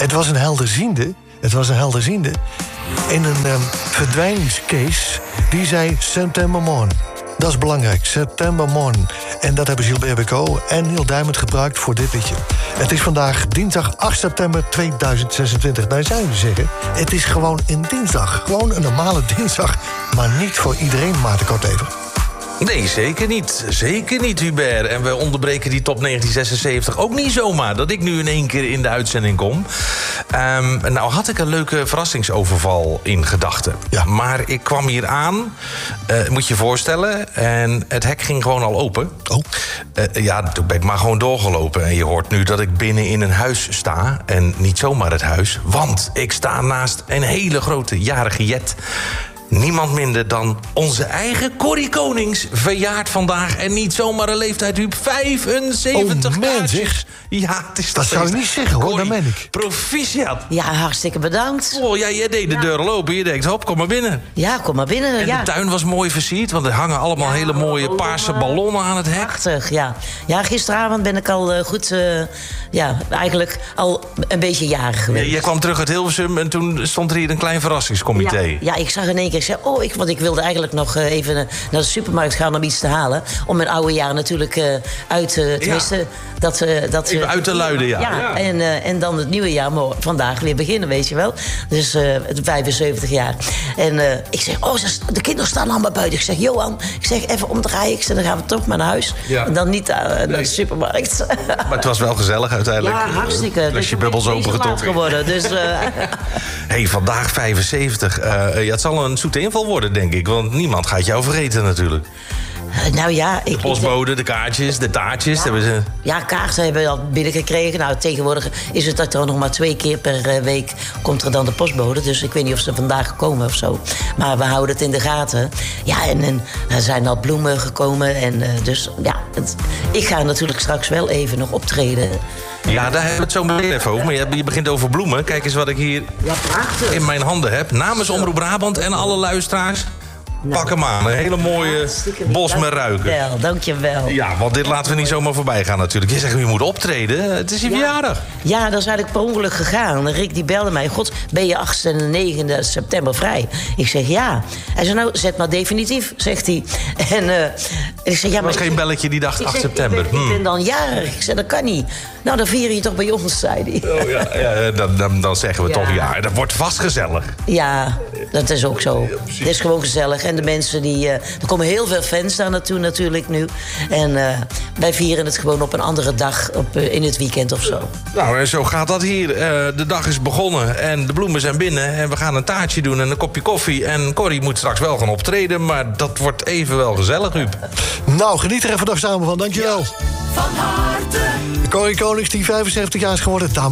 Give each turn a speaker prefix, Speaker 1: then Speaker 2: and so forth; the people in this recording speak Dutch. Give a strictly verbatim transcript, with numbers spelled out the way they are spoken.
Speaker 1: Het was een helderziende. Het was een helderziende. In een um, verdwijningscase. Die zei September Morn. Dat is belangrijk. September Morn. En dat hebben Gilbert Bécaud en Neil Diamond gebruikt voor dit liedje. Het is vandaag dinsdag acht september tweeduizend zesentwintig. Nou zou je zeggen, het is gewoon een dinsdag. Gewoon een normale dinsdag. Maar niet voor iedereen, Maarten Kortever.
Speaker 2: Nee, zeker niet. Zeker niet, Hubert. En we onderbreken die top negentien zesenzeventig ook niet zomaar. Dat ik nu in één keer in de uitzending kom. Um, nou had ik een leuke verrassingsoverval in gedachten.
Speaker 1: Ja.
Speaker 2: Maar ik kwam hier aan, uh, moet je je voorstellen. En het hek ging gewoon al open.
Speaker 1: Oh.
Speaker 2: Uh, ja, toen ben ik maar gewoon doorgelopen. En je hoort nu dat ik binnen in een huis sta. En niet zomaar het huis. Want ik sta naast een hele grote jarige jet. Niemand minder dan onze eigen Corrie Konings verjaart vandaag. En niet zomaar een leeftijd, Huub, vijfenzeventig
Speaker 1: Oh, man, zeg.
Speaker 2: Ja, het is
Speaker 1: Dat zou je niet zeggen, hoor,
Speaker 2: Corrie,
Speaker 1: dat meen ik.
Speaker 2: Proficiat.
Speaker 3: Ja, hartstikke bedankt.
Speaker 2: Oh, ja, jij deed de
Speaker 3: Ja.
Speaker 2: deur al open. Je denkt, hop, kom maar binnen.
Speaker 3: Ja, kom maar binnen.
Speaker 2: En
Speaker 3: ja.
Speaker 2: de tuin was mooi versierd, want er hangen allemaal
Speaker 3: Ja,
Speaker 2: hele mooie
Speaker 3: ballonnen.
Speaker 2: paarse ballonnen aan het hek.
Speaker 3: Prachtig, ja. Ja, gisteravond ben ik al uh, goed, uh, ja, eigenlijk al een beetje jarig geweest.
Speaker 2: Ja, jij kwam terug uit Hilversum en toen stond er hier een klein verrassingscomité.
Speaker 3: Ja, ja, ik zag in één keer, ik zei, oh, ik, want ik wilde eigenlijk nog uh, even uh, naar de supermarkt gaan om iets te halen. Om mijn oude jaar natuurlijk uh, uit uh, te missen. Dat, uh, dat,
Speaker 2: Even uit te luiden, ja.
Speaker 3: Ja, ja. En, uh, en dan het nieuwe jaar mo- vandaag weer beginnen, weet je wel. Dus uh, vijfenzeventig jaar. En uh, ik zeg, oh, de kinderen staan allemaal buiten. Ik zeg, Johan, ik zeg, even omdraaien. Ik zeg, dan gaan we toch maar naar huis.
Speaker 2: Ja.
Speaker 3: En dan niet uh, naar
Speaker 2: Nee.
Speaker 3: de supermarkt.
Speaker 2: Maar het was wel gezellig uiteindelijk.
Speaker 3: Ja, hartstikke.
Speaker 2: Dus je bubbels opengetrokken.
Speaker 3: geworden. Dus, uh,
Speaker 2: Hey, vandaag vijfenzeventig. Uh, ja, het zal een zoete inval worden, denk ik. Want niemand gaat jou vergeten natuurlijk.
Speaker 3: nou ja, ik...
Speaker 2: De postbode, de kaartjes, de taartjes.
Speaker 3: Ja,
Speaker 2: Hebben ze...
Speaker 3: ja, kaarten hebben we al binnengekregen. Nou, tegenwoordig is het dat er nog maar twee keer per uh, week komt er dan de postbode. Dus ik weet niet of ze vandaag komen of zo. Maar we houden het in de gaten. Ja, en, en er zijn al bloemen gekomen. En uh, dus ja, het, ik ga natuurlijk straks wel even nog optreden.
Speaker 2: Ja, daar hebben we het zo meteen even over. Maar je, je begint over bloemen. Kijk eens wat ik hier
Speaker 3: Ja, prachtig.
Speaker 2: in mijn handen heb. Namens Omroep Brabant en alle luisteraars.
Speaker 3: Nou,
Speaker 2: Pak hem aan. Een hele mooie bos met ruiken.
Speaker 3: Dankjewel, dankjewel.
Speaker 2: Ja, want dit laten we niet zomaar voorbij gaan natuurlijk. Je zegt, je moet optreden. Het is je verjaardag.
Speaker 3: Ja, dat is eigenlijk per ongeluk gegaan. Rick die belde mij. God, ben je achtste en negende september vrij? Ik zeg ja. Hij zei, nou, zet maar definitief, zegt hij. En, uh, en ik zeg, ja,
Speaker 2: Er
Speaker 3: maar...
Speaker 2: was geen belletje die dacht
Speaker 3: Ik
Speaker 2: acht
Speaker 3: zeg,
Speaker 2: september.
Speaker 3: Ik ben,
Speaker 2: Hmm.
Speaker 3: ik ben dan jarig. Ik zeg, dat kan niet. Nou, dan vier je toch bij ons, zei hij.
Speaker 2: Oh, ja, ja, dan, dan, dan zeggen we
Speaker 3: Ja.
Speaker 2: toch ja. Dat wordt vast gezellig.
Speaker 3: Ja, dat is ook zo. Het is gewoon gezellig. En de mensen die... Uh, er komen heel veel fans daar naartoe natuurlijk nu. En uh, wij vieren het gewoon op een andere dag. Op, uh, in het weekend of zo.
Speaker 2: Nou, en zo gaat dat hier. Uh, de dag is begonnen en de bloemen zijn binnen. En we gaan een taartje doen en een kopje koffie. En Corrie moet straks wel gaan optreden. Maar dat wordt even wel gezellig, Huub.
Speaker 1: Nou, geniet er even nog samen van. Dankjewel.
Speaker 4: Van harte.
Speaker 1: Corrie Konings, die vijfenzeventig jaar is geworden.